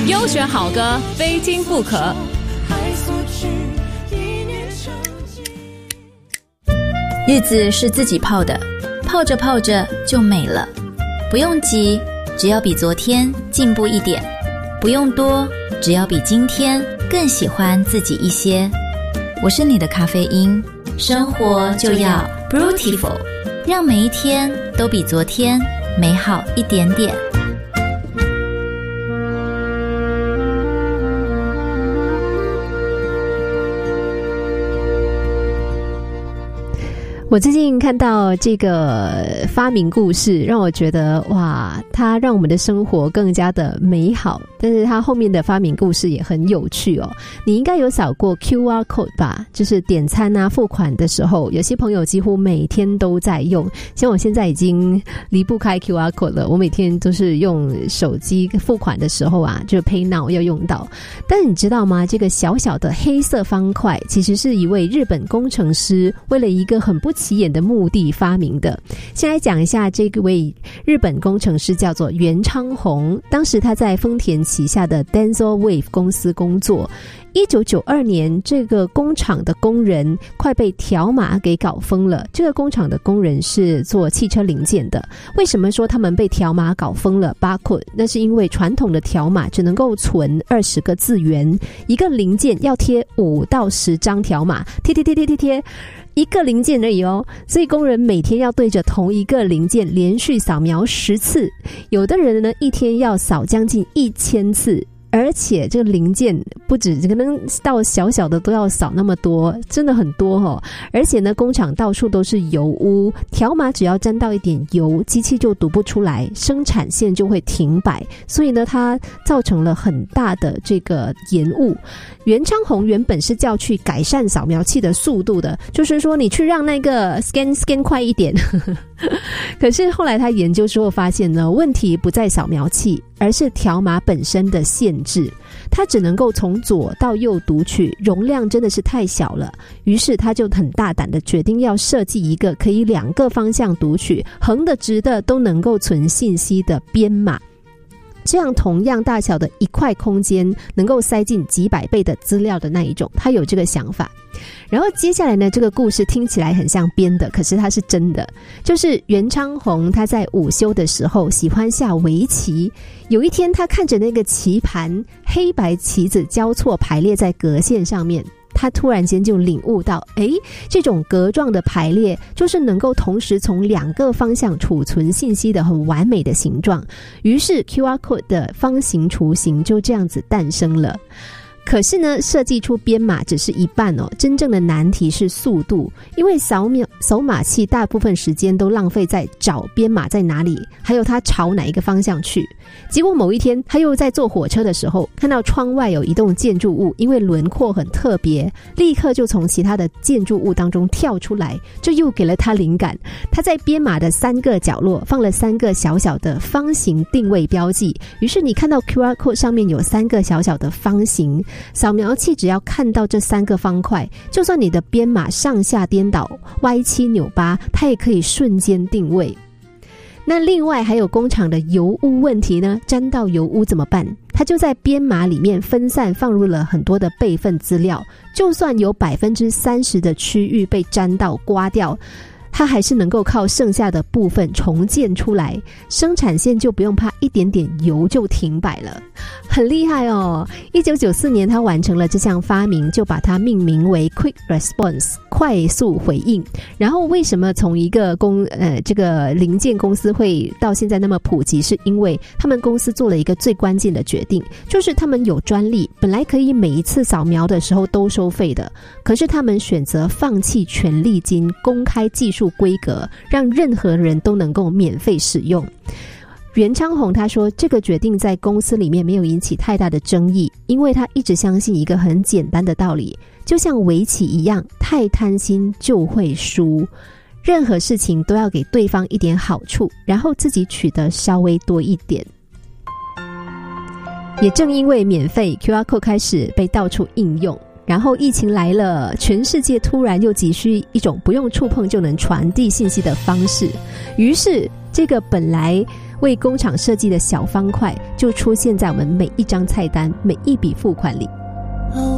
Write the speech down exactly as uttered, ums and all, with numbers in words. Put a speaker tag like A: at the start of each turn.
A: 优选好歌，非听不可。
B: 日子是自己泡的，泡着泡着就美了。不用急，只要比昨天进步一点；不用多，只要比今天更喜欢自己一些。我是你的咖啡因，生活就要 Beautiful， 让每一天都比昨天美好一点点。
C: 我最近看到这个发明故事，让我觉得哇，它让我们的生活更加的美好，但是它后面的发明故事也很有趣哦。你应该有扫过 Q R code 吧，就是点餐啊付款的时候，有些朋友几乎每天都在用，像我现在已经离不开 Q R code 了，我每天都是用手机付款的时候啊，就 Pay Now 要用到。但是你知道吗，这个小小的黑色方块其实是一位日本工程师为了一个很不起眼的目的发明的。先来讲一下这位日本工程师叫做原昌宏，当时他在丰田旗下的 Denso Wave 公司工作。一九九二年，这个工厂的工人快被条码给搞疯了。这个工厂的工人是做汽车零件的。为什么说他们被条码搞疯了 barcode？ 那是因为传统的条码只能够存二十个字元，一个零件要贴五到十张条码，贴贴贴贴贴贴，一个零件而已哦。所以工人每天要对着同一个零件连续扫描十次，有的人呢一天要扫将近一千次。而且这个零件不止可能到小小的都要扫那么多，真的很多哦。而且呢，工厂到处都是油污，条码只要沾到一点油，机器就读不出来，生产线就会停摆，所以呢，它造成了很大的这个延误。原昌宏原本是叫去改善扫描器的速度的，就是说你去让那个 scan scan 快一点。可是后来他研究之后发现呢，问题不在扫描器，而是条码本身的限制，它只能够从左到右读取，容量真的是太小了。于是他就很大胆的决定要设计一个可以两个方向读取，横的直的都能够存信息的编码。这样同样大小的一块空间能够塞进几百倍的资料的那一种，他有这个想法。然后接下来呢，这个故事听起来很像编的，可是它是真的。就是原昌宏他在午休的时候喜欢下围棋，有一天他看着那个棋盘，黑白棋子交错排列在格线上面，他突然间就领悟到，诶，这种格状的排列就是能够同时从两个方向储存信息的很完美的形状。于是 Q R code 的方形雏形就这样子诞生了。可是呢，设计出编码只是一半哦，真正的难题是速度，因为扫描扫码器大部分时间都浪费在找编码在哪里，还有它朝哪一个方向去。结果某一天，他又在坐火车的时候，看到窗外有一栋建筑物，因为轮廓很特别，立刻就从其他的建筑物当中跳出来，这又给了他灵感。他在编码的三个角落放了三个小小的方形定位标记，于是你看到 Q R code 上面有三个小小的方形，扫描器只要看到这三个方块，就算你的编码上下颠倒、歪七扭八，它也可以瞬间定位。那另外还有工厂的油污问题呢，沾到油污怎么办？它就在编码里面分散放入了很多的备份资料，就算有 百分之三十 的区域被沾到刮掉，它还是能够靠剩下的部分重建出来，生产线就不用怕一点点油就停摆了，很厉害哦。一九九四年他完成了这项发明，就把它命名为 Quick Response， 快速回应。然后为什么从一个公呃这个零件公司会到现在那么普及，是因为他们公司做了一个最关键的决定，就是他们有专利，本来可以每一次扫描的时候都收费的，可是他们选择放弃权利金，公开技术规格，让任何人都能够免费使用。袁昌宏他说，这个决定在公司里面没有引起太大的争议，因为他一直相信一个很简单的道理，就像围棋一样，太贪心就会输，任何事情都要给对方一点好处，然后自己取得稍微多一点。也正因为免费， Q R code 开始被到处应用，然后疫情来了，全世界突然又急需一种不用触碰就能传递信息的方式，于是这个本来为工厂设计的小方块就出现在我们每一张菜单每一笔付款里。
D: 哦，